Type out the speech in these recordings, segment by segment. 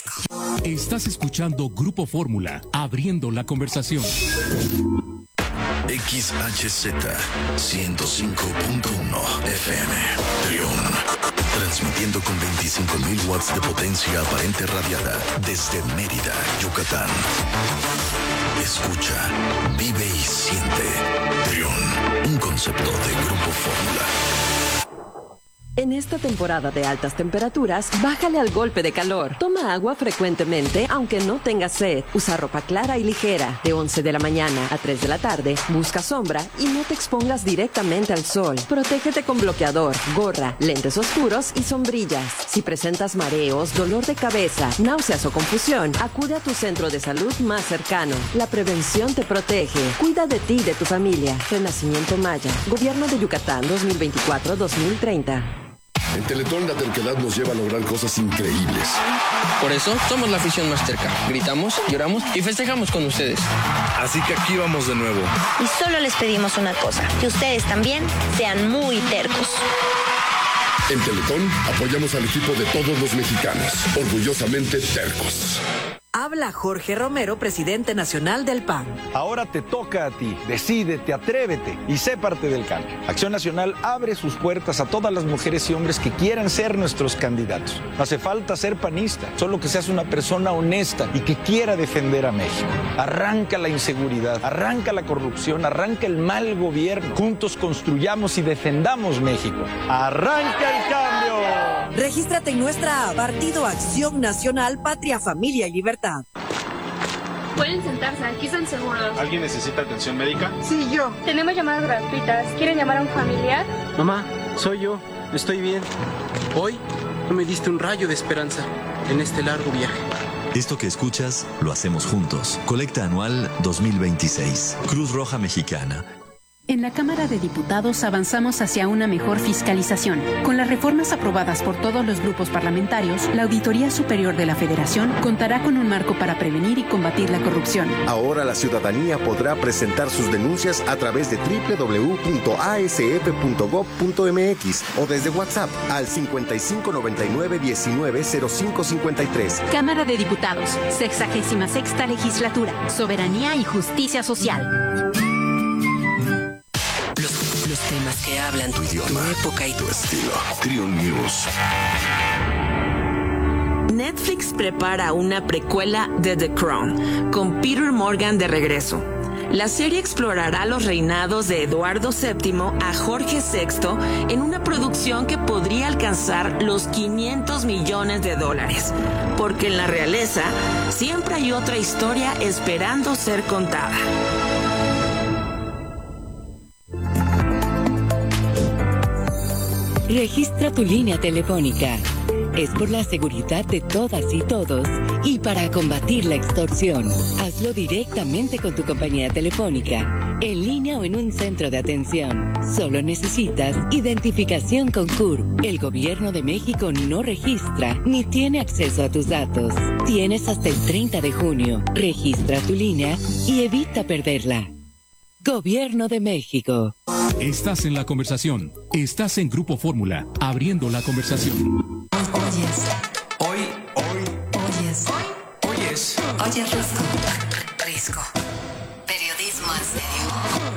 Estás escuchando Grupo Fórmula, abriendo la conversación. XHZ 105.1 FM Trión, transmitiendo con 25.000 watts de potencia aparente radiada desde Mérida, Yucatán. Escucha, vive y siente Trión, un concepto de Grupo Fórmula. En esta temporada de altas temperaturas, bájale al golpe de calor. Toma agua frecuentemente, aunque no tengas sed. Usa ropa clara y ligera. De 11 de la mañana a 3 de la tarde, busca sombra y no te expongas directamente al sol. Protégete con bloqueador, gorra, lentes oscuros y sombrillas. Si presentas mareos, dolor de cabeza, náuseas o confusión, acude a tu centro de salud más cercano. La prevención te protege. Cuida de ti y de tu familia. Renacimiento Maya. Gobierno de Yucatán 2024-2030. En Teletón la terquedad nos lleva a lograr cosas increíbles. Por eso somos la afición más terca. Gritamos, lloramos y festejamos con ustedes. Así que aquí vamos de nuevo. Y solo les pedimos una cosa, que ustedes también sean muy tercos. En Teletón apoyamos al equipo de todos los mexicanos, orgullosamente tercos. Habla Jorge Romero, presidente nacional del PAN. Ahora te toca a ti. Decídete, atrévete y sé parte del cambio. Acción Nacional abre sus puertas a todas las mujeres y hombres que quieran ser nuestros candidatos. No hace falta ser panista, solo que seas una persona honesta y que quiera defender a México. Arranca la inseguridad, arranca la corrupción, arranca el mal gobierno. Juntos construyamos y defendamos México. ¡Arranca el cambio! Regístrate en nuestra app, Partido Acción Nacional, Patria, Familia y Libertad. Pueden sentarse, aquí están seguros. ¿Alguien necesita atención médica? Sí, yo. Tenemos llamadas gratuitas. ¿Quieren llamar a un familiar? Mamá, soy yo. Estoy bien. Hoy me diste un rayo de esperanza en este largo viaje. Esto que escuchas, lo hacemos juntos. Colecta anual 2026. Cruz Roja Mexicana. En la Cámara de Diputados avanzamos hacia una mejor fiscalización. Con las reformas aprobadas por todos los grupos parlamentarios, la Auditoría Superior de la Federación contará con un marco para prevenir y combatir la corrupción. Ahora la ciudadanía podrá presentar sus denuncias a través de www.asf.gov.mx o desde WhatsApp al 5599-190553. Cámara de Diputados, 66ª Legislatura, Soberanía y Justicia Social. Los temas que hablan tu idioma, tu época y tu estilo. Trión News. Netflix prepara una precuela de The Crown, con Peter Morgan de regreso. La serie explorará los reinados de Eduardo VII a Jorge VI en una producción que podría alcanzar los $500 millones, porque en la realeza siempre hay otra historia esperando ser contada. Registra tu línea telefónica. Es por la seguridad de todas y todos y para combatir la extorsión. Hazlo directamente con tu compañía telefónica, en línea o en un centro de atención. Solo necesitas identificación con CURP. El Gobierno de México no registra ni tiene acceso a tus datos. Tienes hasta el 30 de junio. Registra tu línea y evita perderla. Gobierno de México. Estás en la conversación. Estás en Grupo Fórmula, abriendo la conversación. Oyes. Hoy. Oyes. Oyes. Oyes Risco. Periodismo en serio.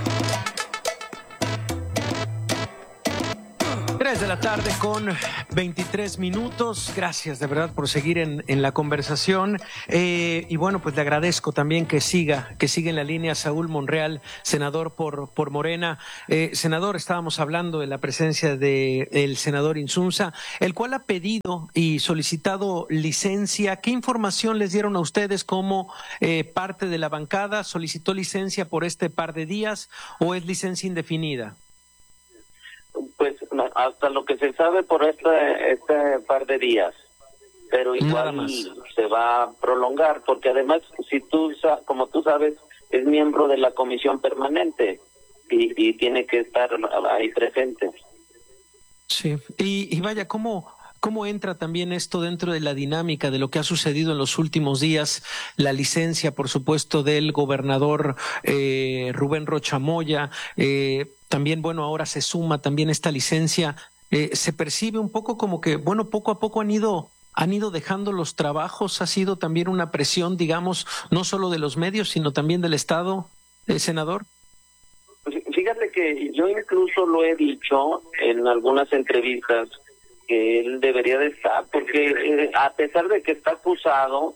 3 de la tarde con 23 minutos. Gracias de verdad por seguir en la conversación. Y bueno, pues le agradezco también que siga en la línea Saúl Monreal, senador por Morena. Senador, estábamos hablando de la presencia del senador Insunza, el cual ha pedido y solicitado licencia. ¿Qué información les dieron a ustedes como parte de la bancada? ¿Solicitó licencia por este par de días o es licencia indefinida? Pues hasta lo que se sabe por este par de días, pero igual se va a prolongar, porque además, como tú sabes, es miembro de la comisión permanente y tiene que estar ahí presente. Sí, y vaya, ¿cómo entra también esto dentro de la dinámica de lo que ha sucedido en los últimos días? La licencia, por supuesto, del gobernador Rubén Rocha Moya, también, bueno, ahora se suma también esta licencia. Se percibe un poco como que, bueno, poco a poco han ido han ido dejando los trabajos? ¿Ha sido también una presión, digamos, no solo de los medios, sino también del Estado, senador? Fíjate que yo incluso lo he dicho en algunas entrevistas que él debería de estar, porque a pesar de que está acusado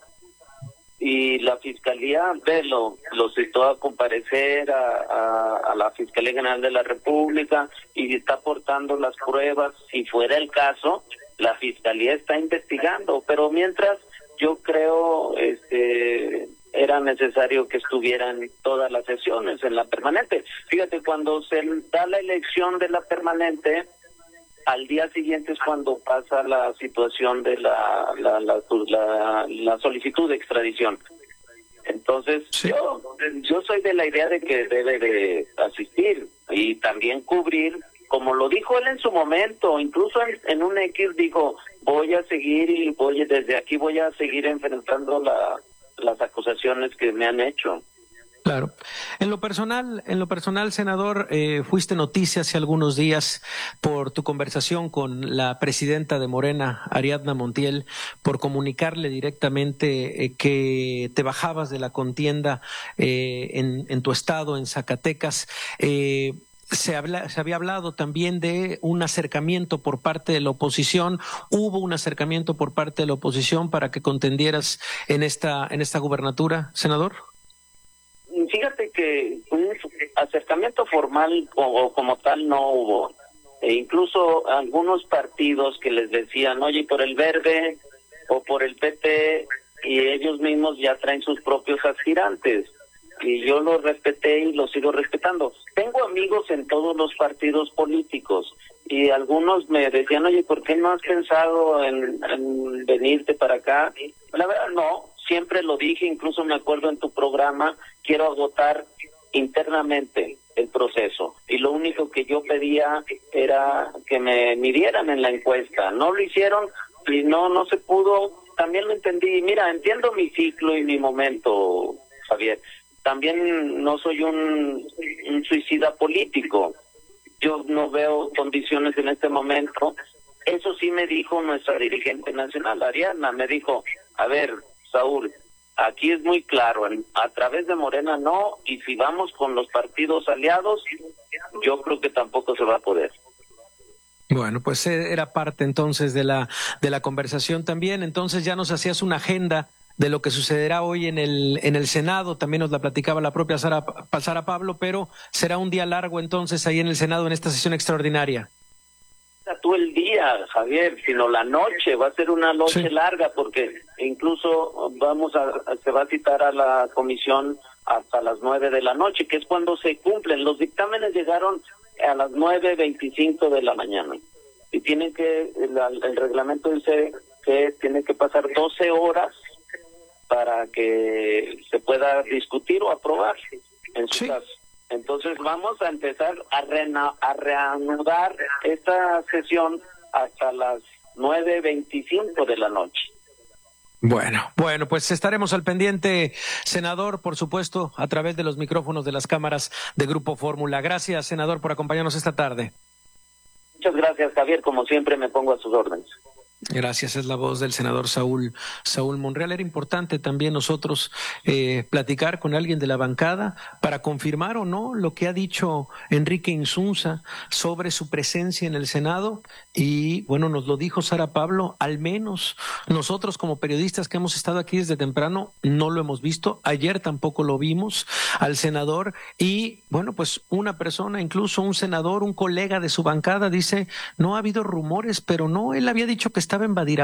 y la Fiscalía lo citó a comparecer a la Fiscalía General de la República y está aportando las pruebas, si fuera el caso, la Fiscalía está investigando, pero mientras yo creo era necesario que estuvieran todas las sesiones en la permanente. Fíjate, cuando se da la elección de la permanente, al día siguiente es cuando pasa la situación de la solicitud de extradición. Entonces, sí, yo soy de la idea de que debe de asistir y también cubrir, como lo dijo él en su momento, incluso en un X dijo, voy a seguir y desde aquí voy a seguir enfrentando las acusaciones que me han hecho. Claro. En lo personal, senador, fuiste noticia hace algunos días por tu conversación con la presidenta de Morena, Ariadna Montiel, por comunicarle directamente que te bajabas de la contienda en tu estado, en Zacatecas. Se había hablado también de un acercamiento por parte de la oposición. ¿Hubo un acercamiento por parte de la oposición para que contendieras en esta gubernatura, senador? Fíjate que un acercamiento formal o como tal no hubo. E incluso algunos partidos que les decían, oye, por el Verde o por el PT, y ellos mismos ya traen sus propios aspirantes. Y yo lo respeté y lo sigo respetando. Tengo amigos en todos los partidos políticos y algunos me decían, oye, ¿por qué no has pensado en venirte para acá? La verdad, no. Siempre lo dije, incluso me acuerdo en tu programa, quiero agotar internamente el proceso. Y lo único que yo pedía era que me midieran en la encuesta. No lo hicieron y no se pudo. También lo entendí. Mira, entiendo mi ciclo y mi momento, Javier. También no soy un suicida político. Yo no veo condiciones en este momento. Eso sí me dijo nuestra dirigente nacional, Ariadna, me dijo, a ver, Saúl, aquí es muy claro, a través de Morena no, y si vamos con los partidos aliados, yo creo que tampoco se va a poder. Bueno, pues era parte entonces de la conversación también. Entonces ya nos hacías una agenda de lo que sucederá hoy en el Senado. También nos la platicaba la propia Sara Pablo, pero será un día largo entonces ahí en el Senado en esta sesión extraordinaria. Tú el día, Javier, sino la noche, va a ser una noche larga porque incluso se va a citar a la comisión hasta las 9 de la noche, que es cuando se cumplen. Los dictámenes llegaron a las 9:25 de la mañana y tienen que, el reglamento dice que tiene que pasar 12 horas para que se pueda discutir o aprobar en su caso. Entonces vamos a empezar a reanudar esta sesión hasta las 9:25 de la noche. Bueno, pues estaremos al pendiente, senador, por supuesto, a través de los micrófonos de las cámaras de Grupo Fórmula. Gracias, senador, por acompañarnos esta tarde. Muchas gracias, Javier. Como siempre, me pongo a sus órdenes. Gracias, es la voz del senador Saúl Monreal. Era importante también nosotros platicar con alguien de la bancada para confirmar o no lo que ha dicho Enrique Insunza sobre su presencia en el Senado. Y bueno, nos lo dijo Sara Pablo, al menos nosotros como periodistas que hemos estado aquí desde temprano no lo hemos visto. Ayer tampoco lo vimos al senador. Y bueno, pues una persona, incluso un senador, un colega de su bancada dice, no ha habido rumores, pero no, él había dicho que estaba en Badiraguato.